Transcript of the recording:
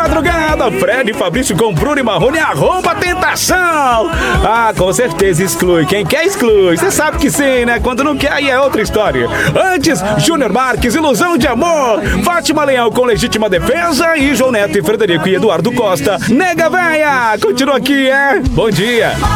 madrugada. Fred e Fabrício com Bruno e Marrone, arroba tentação. Ah, com certeza exclui. Quem quer exclui. Você sabe que sim, né? Quando não quer, aí é outra história. Antes, Júnior Marques, Ilusão de Amor. Fátima Leão com Legítima Defesa. E João Neto e Frederico e Eduardo Costa, Nega Véia. Continua aqui, é? Bom dia.